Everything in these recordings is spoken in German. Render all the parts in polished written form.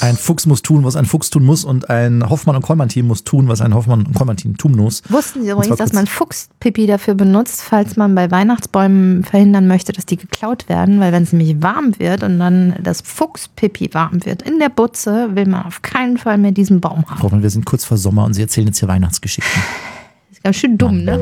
Ein Fuchs muss tun, was ein Fuchs tun muss und ein Hoffmann- und Kollmann-Team muss tun, was ein Hoffmann- und Kollmann-Team tun muss. Wussten Sie übrigens, dass man Fuchspipi dafür benutzt, falls man bei Weihnachtsbäumen verhindern möchte, dass die geklaut werden? Weil wenn es nämlich warm wird und dann das Fuchspipi warm wird in der Butze, will man auf keinen Fall mehr diesen Baum haben. Wir sind kurz vor Sommer und Sie erzählen jetzt hier Weihnachtsgeschichten. Das ist ganz schön dumm, ne?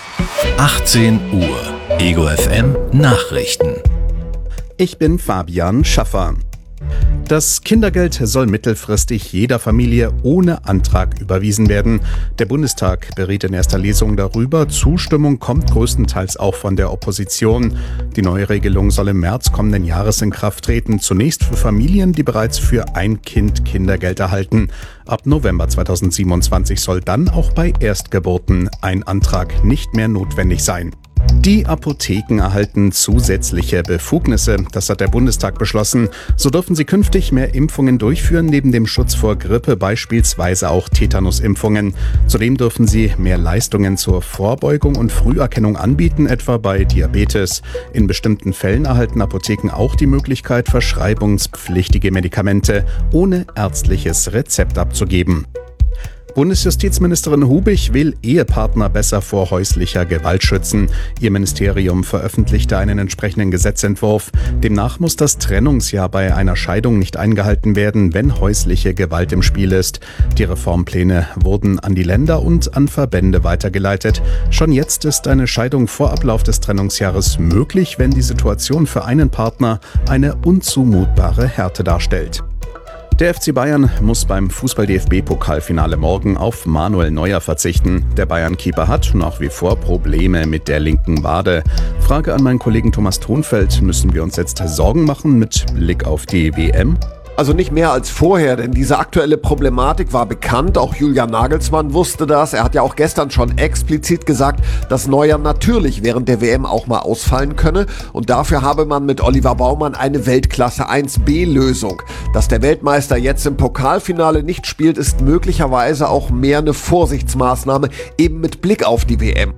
18 Uhr. Ego FM Nachrichten. Ich bin Fabian Schaffer. Das Kindergeld soll mittelfristig jeder Familie ohne Antrag überwiesen werden. Der Bundestag beriet in erster Lesung darüber. Zustimmung kommt größtenteils auch von der Opposition. Die neue Regelung soll im März kommenden Jahres in Kraft treten. Zunächst für Familien, die bereits für ein Kind Kindergeld erhalten. Ab November 2027 soll dann auch bei Erstgeburten ein Antrag nicht mehr notwendig sein. Die Apotheken erhalten zusätzliche Befugnisse. Das hat der Bundestag beschlossen. So dürfen sie künftig mehr Impfungen durchführen, neben dem Schutz vor Grippe beispielsweise auch Tetanusimpfungen. Zudem dürfen sie mehr Leistungen zur Vorbeugung und Früherkennung anbieten, etwa bei Diabetes. In bestimmten Fällen erhalten Apotheken auch die Möglichkeit, verschreibungspflichtige Medikamente ohne ärztliches Rezept abzugeben. Bundesjustizministerin Hubich will Ehepartner besser vor häuslicher Gewalt schützen. Ihr Ministerium veröffentlichte einen entsprechenden Gesetzentwurf. Demnach muss das Trennungsjahr bei einer Scheidung nicht eingehalten werden, wenn häusliche Gewalt im Spiel ist. Die Reformpläne wurden an die Länder und an Verbände weitergeleitet. Schon jetzt ist eine Scheidung vor Ablauf des Trennungsjahres möglich, wenn die Situation für einen Partner eine unzumutbare Härte darstellt. Der FC Bayern muss beim Fußball-DFB-Pokalfinale morgen auf Manuel Neuer verzichten. Der Bayern-Keeper hat nach wie vor Probleme mit der linken Wade. Frage an meinen Kollegen Thomas Thonfeld: Müssen wir uns jetzt Sorgen machen mit Blick auf die WM? Also nicht mehr als vorher, denn diese aktuelle Problematik war bekannt. Auch Julian Nagelsmann wusste das. Er hat ja auch gestern schon explizit gesagt, dass Neuer natürlich während der WM auch mal ausfallen könne. Und dafür habe man mit Oliver Baumann eine Weltklasse 1B-Lösung. Dass der Weltmeister jetzt im Pokalfinale nicht spielt, ist möglicherweise auch mehr eine Vorsichtsmaßnahme, eben mit Blick auf die WM.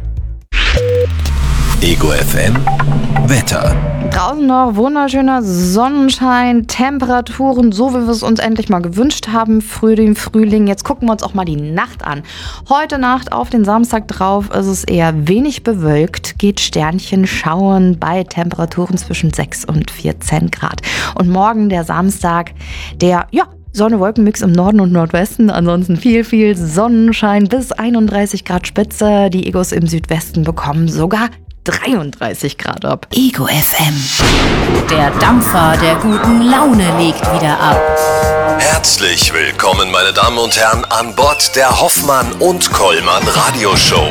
Ego FM Wetter. Draußen noch wunderschöner Sonnenschein, Temperaturen, so wie wir es uns endlich mal gewünscht haben, Frühling. Jetzt gucken wir uns auch mal die Nacht an. Heute Nacht auf den Samstag drauf ist es eher wenig bewölkt, geht Sternchen schauen bei Temperaturen zwischen 6 und 14 Grad. Und morgen der Samstag, der, Sonne-Wolken-Mix im Norden und Nordwesten, ansonsten viel Sonnenschein bis 31 Grad Spitze. Die Egos im Südwesten bekommen sogar 33 Grad ab. Ego FM. Der Dampfer der guten Laune legt wieder ab. Herzlich willkommen, meine Damen und Herren, an Bord der Hoffmann und Kollmann Radioshow.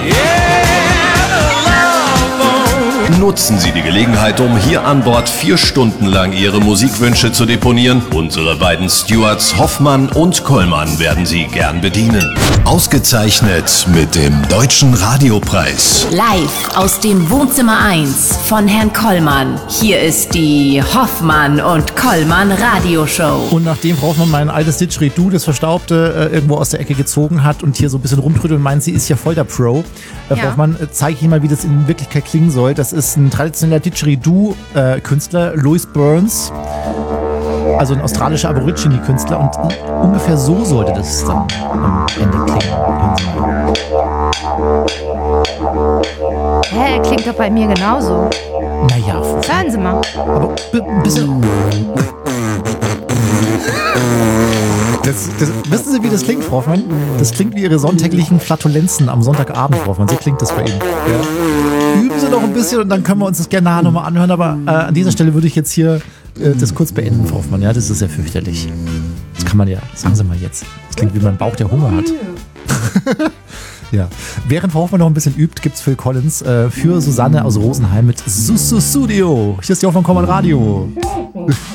Nutzen Sie die Gelegenheit, um hier an Bord 4 Stunden lang Ihre Musikwünsche zu deponieren. Unsere beiden Stewards Hoffmann und Kollmann werden Sie gern bedienen. Ausgezeichnet mit dem Deutschen Radiopreis. Live aus dem Wohnzimmer 1 von Herrn Kollmann. Hier ist die Hoffmann und Kollmann Radioshow. Und nachdem Frau Hoffmann mein altes Didgeridoo, das Verstaubte, irgendwo aus der Ecke gezogen hat und hier so ein bisschen rumtrödelt und meint, sie ist ja voll der Pro, Frau Hoffmann, zeige ich Ihnen mal, wie das in Wirklichkeit klingen soll. Das ist ein traditioneller Didgeridoo-Künstler, Louis Burns, also ein australischer Aborigine-Künstler, und ungefähr so sollte das dann am Ende klingen. Hä, klingt doch bei mir genauso. Naja. Hören Sie mal. Aber ein bisschen... Wissen Sie, wie das klingt, Frau Hoffmann? Das klingt wie Ihre sonntäglichen Flatulenzen am Sonntagabend, Frau Hoffmann. So klingt das bei Ihnen. Ja. Üben Sie noch ein bisschen und dann können wir uns das gerne nachher nochmal anhören. Aber an dieser Stelle würde ich jetzt hier das kurz beenden, Frau Hoffmann. Ja, das ist ja fürchterlich. Das kann man ja, sagen Sie mal jetzt. Das klingt wie mein Bauch, der Hunger hat. Ja. Während Frau Hoffmann noch ein bisschen übt, gibt's Phil Collins für Susanne aus Rosenheim mit Studio. Hier ist die Hoffmann Kollmann Radio.